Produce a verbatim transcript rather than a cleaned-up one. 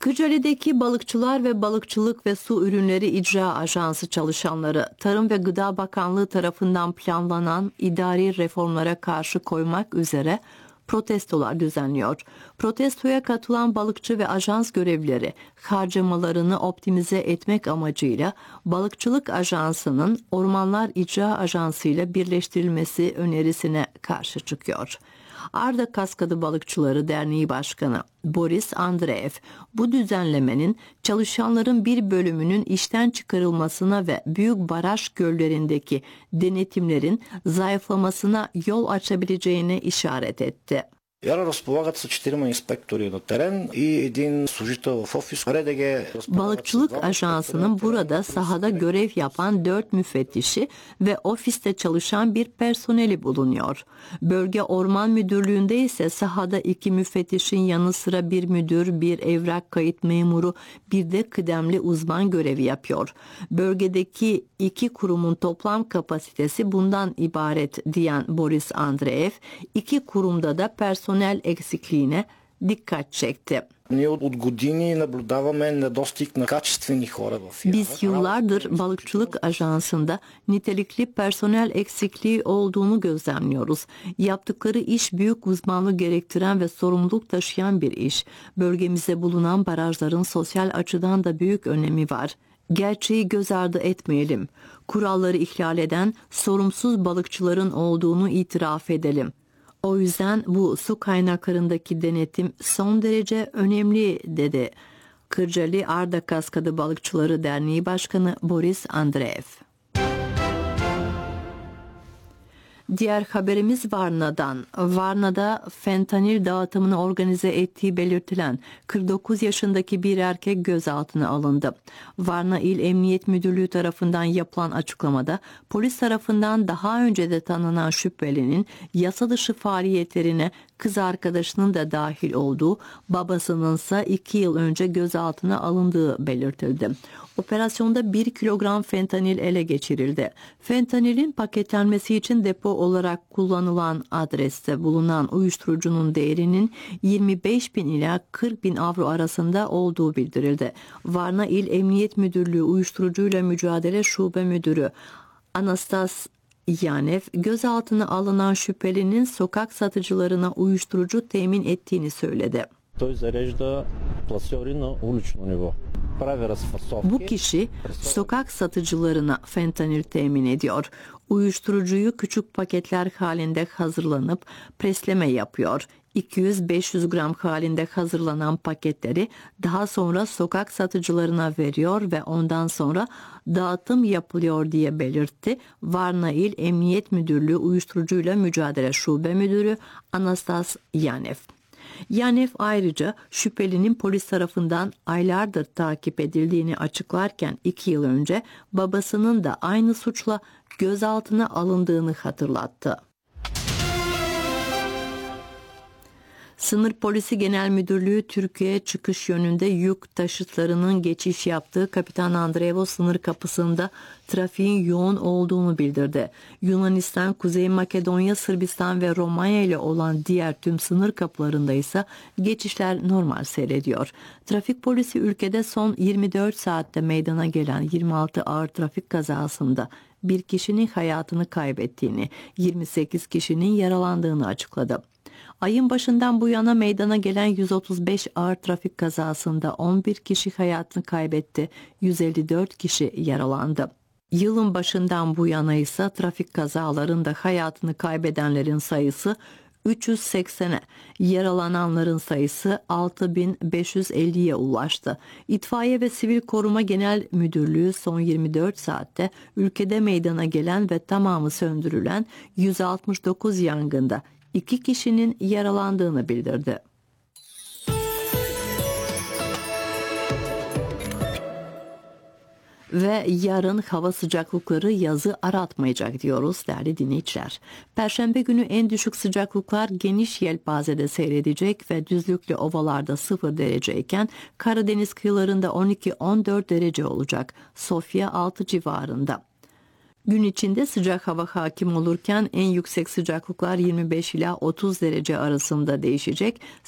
Kırcaali'deki balıkçılar ve Balıkçılık ve Su Ürünleri İcra Ajansı çalışanları, Tarım ve Gıda Bakanlığı tarafından planlanan idari reformlara karşı koymak üzere protestolar düzenliyor. Protestoya katılan balıkçı ve ajans görevlileri harcamalarını optimize etmek amacıyla Balıkçılık Ajansı'nın Ormanlar İcra Ajansı ile birleştirilmesi önerisine karşı çıkıyor. Arda Kaskadı Balıkçıları Derneği Başkanı Boris Andreev, bu düzenlemenin çalışanların bir bölümünün işten çıkarılmasına ve büyük baraj göllerindeki denetimlerin zayıflamasına yol açabileceğine işaret etti. Яра разполагат с четирима инспектори на терен и един служител в офис. РДГ Balıkçılık Ajansı'nın burada sahada görev yapan dört müfettişi ve ofiste çalışan bir personeli bulunuyor. Bölge Orman Müdürlüğü'nde ise sahada iki müfettişin yanı sıra bir müdür, bir evrak kayıt memuru, bir de kıdemli uzman görevi yapıyor. Bölgedeki iki kurumun toplam kapasitesi bundan ibaret diyen Boris Andreev, iki kurumda da personel eksikliğine dikkat çekti. Ние от години наблюдаваме недостиг на качествени хора в Яра. Biz yıllardır balıkçılık ajansında nitelikli personel eksikliği olduğunu gözlemliyoruz. Yaptıkları iş büyük uzmanlık gerektiren ve sorumluluk taşıyan bir iş. Bölgemizde bulunan barajların sosyal açıdan da büyük önemi var. Gerçeği göz ardı etmeyelim. Kuralları ihlal eden sorumsuz balıkçıların olduğunu itiraf edelim. O yüzden bu su kaynaklarındaki denetim son derece önemli, dedi Kırcaali Arda Kaskadı Balıkçıları Derneği Başkanı Boris Andreev. Diğer haberimiz Varna'dan. Varna'da fentanil dağıtımını organize ettiği belirtilen kırk dokuz yaşındaki bir erkek gözaltına alındı. Varna İl Emniyet Müdürlüğü tarafından yapılan açıklamada polis tarafından daha önce de tanınan şüphelinin yasa dışı faaliyetlerine kız arkadaşının da dahil olduğu, babasının ise iki yıl önce gözaltına alındığı belirtildi. Operasyonda bir kilogram fentanil ele geçirildi. Fentanilin paketlenmesi için depo olarak kullanılan adreste bulunan uyuşturucunun değerinin yirmi beş bin ila kırk bin avro arasında olduğu bildirildi. Varna İl Emniyet Müdürlüğü Uyuşturucuyla Mücadele Şube Müdürü Anastas Yanev, gözaltına alınan şüphelinin sokak satıcılarına uyuşturucu temin ettiğini söyledi. Bu kişi sokak satıcılarına fentanil temin ediyor. Uyuşturucuyu küçük paketler halinde hazırlanıp presleme yapıyor. iki yüz beş yüz gram halinde hazırlanan paketleri daha sonra sokak satıcılarına veriyor ve ondan sonra dağıtım yapılıyor diye belirtti Varna İl Emniyet Müdürlüğü Uyuşturucuyla Mücadele Şube Müdürü Anastas Yanev. Yanev ayrıca şüphelinin polis tarafından aylardır takip edildiğini açıklarken iki yıl önce babasının da aynı suçla gözaltına alındığını hatırlattı. Sınır Polisi Genel Müdürlüğü Türkiye çıkış yönünde yük taşıtlarının geçiş yaptığı Kapitan Andreevo sınır kapısında trafiğin yoğun olduğunu bildirdi. Yunanistan, Kuzey Makedonya, Sırbistan ve Romanya ile olan diğer tüm sınır kapılarında ise geçişler normal seyrediyor. Trafik polisi ülkede son yirmi dört saatte meydana gelen yirmi altı ağır trafik kazasında bir kişinin hayatını kaybettiğini, yirmi sekiz kişinin yaralandığını açıkladı. Ayın başından bu yana meydana gelen yüz otuz beş ağır trafik kazasında on bir kişi hayatını kaybetti, yüz elli dört kişi yaralandı. Yılın başından bu yana ise trafik kazalarında hayatını kaybedenlerin sayısı üç yüz seksene, yaralananların sayısı altı bin beş yüz elliye ulaştı. İtfaiye ve Sivil Koruma Genel Müdürlüğü son yirmi dört saatte ülkede meydana gelen ve tamamı söndürülen yüz altmış dokuz yangında iki kişinin yaralandığını bildirdi. Ve yarın hava sıcaklıkları yazı aratmayacak diyoruz değerli dinleyiciler. Perşembe günü en düşük sıcaklıklar geniş yelpazede seyredecek ve düzlüklü ovalarda sıfır dereceyken Karadeniz kıyılarında on iki on dört derece olacak. Sofya altı civarında. Gün içinde sıcak hava hakim olurken en yüksek sıcaklıklar yirmi beş ila otuz derece arasında değişecek.